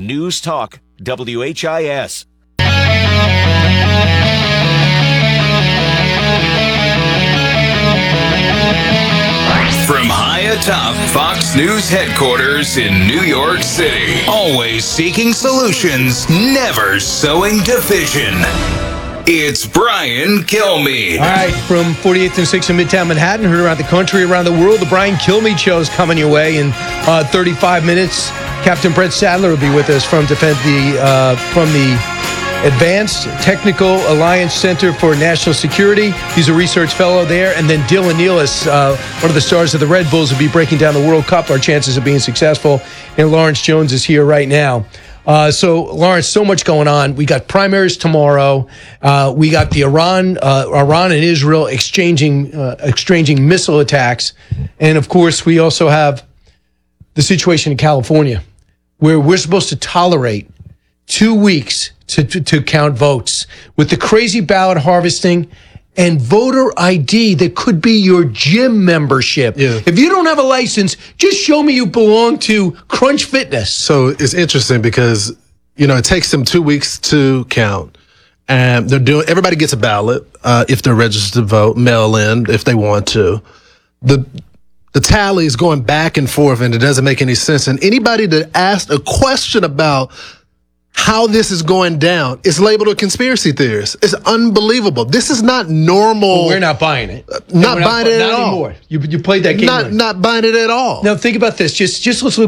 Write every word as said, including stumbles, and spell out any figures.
News Talk, W H I S. From high atop Fox News headquarters in New York City, always seeking solutions, never sowing division. It's Brian Kilmeade. All right, from forty-eighth and sixth in Midtown Manhattan, heard around the country, around the world, the Brian Kilmeade Show is coming your way in uh, thirty-five minutes. Captain Brett Sadler will be with us from defend the uh, from the Advanced Technical Alliance Center for National Security. He's a research fellow there. And then Dylan Nealis, uh, one of the stars of the Red Bulls, will be breaking down the World Cup, our chances of being successful. And Lawrence Jones is here right now. Uh, so, Lawrence, so much going on. We got primaries tomorrow. Uh, we got the Iran, uh, Iran and Israel exchanging, uh, exchanging missile attacks. And, of course, we also have the situation in California where we're supposed to tolerate two weeks to, to, to count votes with the crazy ballot harvesting and voter I D that could be your gym membership. Yeah. If you don't have a license, just show me you belong to Crunch Fitness. So it's interesting because, you know, it takes them two weeks to count. And they're doing, everybody gets a ballot uh, if they're registered to vote, mail in if they want to. The the tally is going back and forth and it doesn't make any sense. And anybody that asked a question about how this is going down is labeled a conspiracy theorist. It's unbelievable. This is not normal. Well, we're not buying it. Not We're buying it at not all. Anymore. You, you played that game. Not, right. not buying it at all. Now, think about this. Just, just let's look